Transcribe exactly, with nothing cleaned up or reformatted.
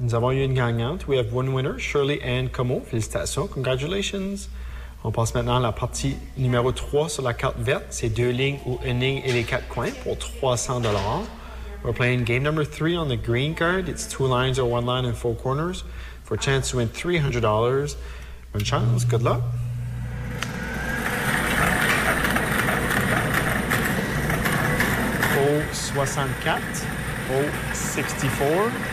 Nous avons eu une gagnante. We have one winner, Shirley Ann Como. Félicitations, congratulations. On passe maintenant à la partie numéro trois sur la carte verte. C'est deux lignes ou une ligne et les quatre coins pour trois cents dollars. We're playing game number three on the green card. It's two lines or one line and four corners for a chance to win three hundred dollars. Bonne chance. Good luck. O soixante-quatre, O soixante-quatre.